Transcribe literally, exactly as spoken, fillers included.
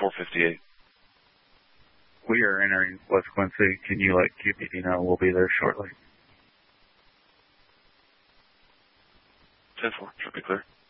four fifty-eight. We are entering West Quincy. Can you let Q P D know we'll be there shortly? ten four, should be clear.